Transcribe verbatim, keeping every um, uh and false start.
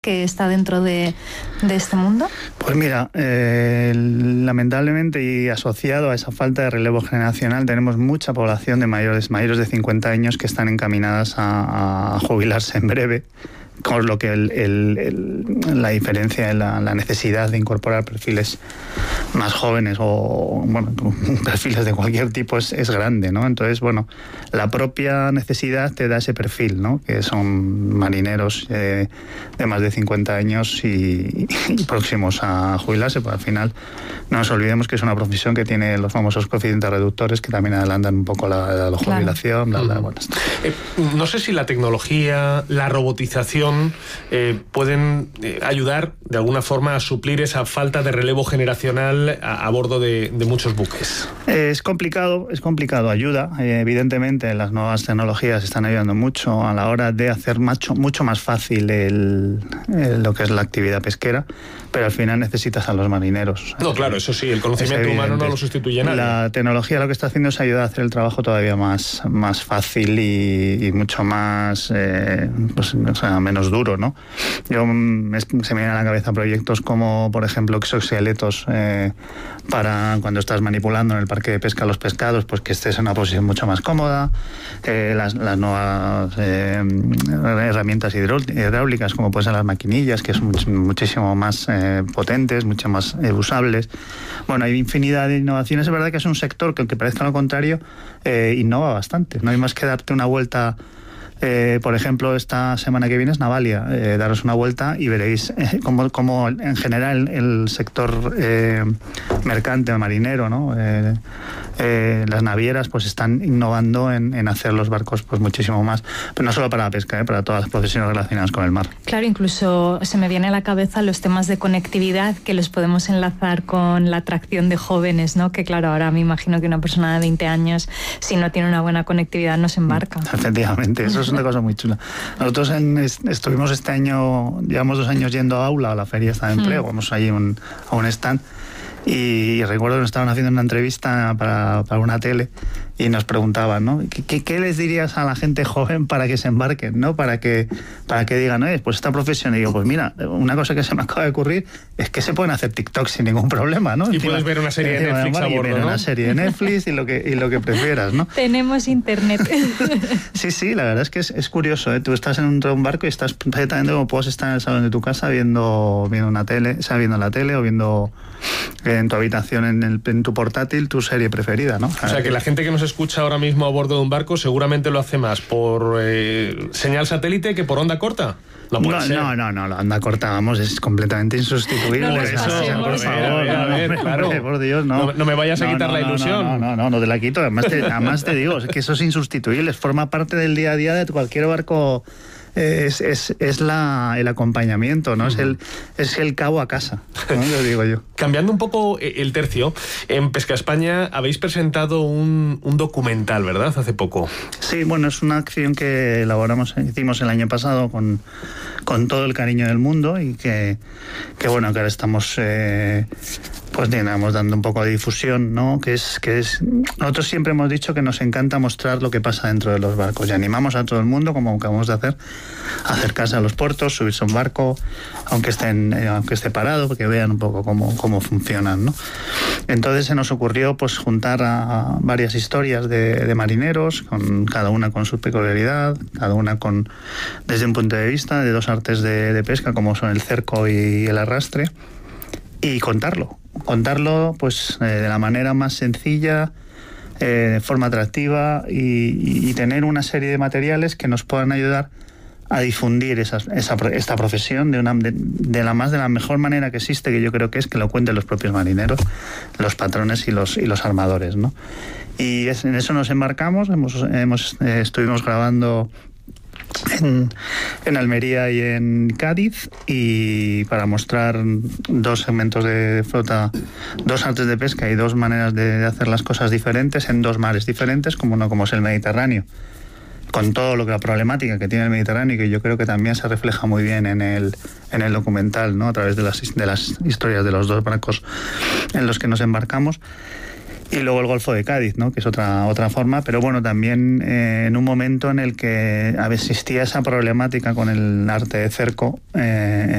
que está dentro de, de este mundo? Pues mira, eh, lamentablemente y asociado a esa falta de relevo generacional tenemos mucha población de mayores, mayores de cincuenta años que están encaminadas a, a jubilarse en breve, con lo que el, el, el, la diferencia, la, la necesidad de incorporar perfiles más jóvenes o bueno, perfiles de cualquier tipo es, es grande, ¿no? Entonces, bueno, la propia necesidad te da ese perfil, ¿no? Que son marineros eh, de más de cincuenta años y, y próximos a jubilarse, pero al final no nos olvidemos que es una profesión que tiene los famosos coeficientes reductores que también adelantan un poco la, la, la jubilación. Claro. Bla, bla, bueno. eh, no sé si la tecnología, la robotización Eh, pueden eh, ayudar de alguna forma a suplir esa falta de relevo generacional a, a bordo de, de muchos buques. Eh, es complicado, es complicado, ayuda. Eh, evidentemente las nuevas tecnologías están ayudando mucho a la hora de hacer mucho, mucho más fácil el, el, lo que es la actividad pesquera, pero al final necesitas a los marineros. No, claro, eso sí, el conocimiento humano no lo sustituye nadie. La tecnología lo que está haciendo es ayudar a hacer el trabajo todavía más, más fácil y, y mucho más, eh, pues, o sea, menos duro, ¿no? Yo me, se me vienen a la cabeza proyectos como, por ejemplo, exoesqueletos eh, para cuando estás manipulando en el parque de pesca los pescados, pues que estés en una posición mucho más cómoda, eh, las, las nuevas eh, herramientas hidráulicas como pueden ser las maquinillas, que son much, muchísimo más eh, potentes, mucho más eh, usables. Bueno, hay infinidad de innovaciones. Es verdad que es un sector que, aunque parezca lo contrario, eh, innova bastante. No hay más que darte una vuelta. Eh, por ejemplo, esta semana que viene es Navalia. Eh, daros una vuelta y veréis eh, cómo, cómo en general el sector eh, mercante, marinero, ¿no? Eh, eh, las navieras pues están innovando en, en hacer los barcos pues muchísimo más, pero no solo para la pesca, eh, para todas las profesiones relacionadas con el mar. Claro, incluso se me viene a la cabeza los temas de conectividad que los podemos enlazar con la atracción de jóvenes, ¿no? Que claro, ahora me imagino que una persona de veinte años, si no tiene una buena conectividad, no se embarca. Efectivamente, eso es una cosa muy chula. Nosotros en, estuvimos este año, llevamos dos años yendo a Aula, a la feria esta de empleo, mm. vamos ahí un, a un stand y, y recuerdo que nos estaban haciendo una entrevista para, para una tele y nos preguntaban, ¿no? ¿Qué, qué, ¿Qué les dirías a la gente joven para que se embarquen, ¿no? Para que, para que digan, oye, pues esta profesión. Y digo, pues mira, una cosa que se me acaba de ocurrir es que se pueden hacer TikTok sin ningún problema, ¿no? Y encima, puedes ver una serie de Netflix a bordo, ¿no? Una serie de Netflix y lo que, y lo que prefieras, ¿no? Tenemos internet. Sí, sí, la verdad es que es, es curioso, ¿eh? Tú estás en un, un barco y estás perfectamente como puedes estar en el salón de tu casa viendo, viendo una tele, o sea, viendo la tele o viendo en tu habitación, en, el, en tu portátil, tu serie preferida, ¿no? O sea, que la gente que nos escucha ahora mismo a bordo de un barco seguramente lo hace más por eh, señal satélite que por onda corta. No, puede no, ser. no, no, no, la onda corta, vamos, es completamente insustituible. No eso, pasemos, por favor, a ver, a ver, no, claro. hombre, por Dios, no. No, no me vayas a no, quitar no, la ilusión. No, no, no, no, no te la quito. Además te, además te digo, es que eso es insustituible, forma parte del día a día de cualquier barco. Es, es, es la, el acompañamiento, ¿no? Uh-huh. Es el es el cabo a casa, ¿no? Lo digo yo. Cambiando un poco el tercio, en Pesca España habéis presentado un, un documental, ¿verdad? Hace poco. Sí, bueno, es una acción que elaboramos, hicimos el año pasado con, con todo el cariño del mundo y que, que bueno, que ahora estamos eh, pues digamos dando un poco de difusión, ¿no? Que es, que es, nosotros siempre hemos dicho que nos encanta mostrar lo que pasa dentro de los barcos y animamos a todo el mundo, como acabamos de hacer, a acercarse a los puertos, subirse a un barco, aunque estén, eh, aunque esté parado, porque vean un poco cómo, cómo funcionan, ¿no? Entonces se nos ocurrió pues juntar a, a varias historias de, de marineros, con cada una con su peculiaridad, cada una con desde un punto de vista de dos artes de, de pesca, como son el cerco y el arrastre, y contarlo, contarlo pues eh, de la manera más sencilla, eh, de forma atractiva y, y tener una serie de materiales que nos puedan ayudar a difundir esa, esa, esta profesión de, una, de, de la más de la mejor manera que existe, que yo creo que es que lo cuenten los propios marineros, los patrones y los, y los armadores, ¿no? Y es, en eso nos embarcamos, hemos, hemos, eh, estuvimos grabando en, en Almería y en Cádiz, y para mostrar dos segmentos de flota, dos artes de pesca y dos maneras de, de hacer las cosas diferentes en dos mares diferentes, como uno como es el Mediterráneo, con todo lo que la problemática que tiene el Mediterráneo, y que yo creo que también se refleja muy bien en el, en el documental, ¿no? A través de las, de las historias de los dos barcos en los que nos embarcamos. Y luego el Golfo de Cádiz, ¿no? Que es otra, otra forma, pero bueno, también eh, en un momento en el que existía esa problemática con el arte de cerco, eh,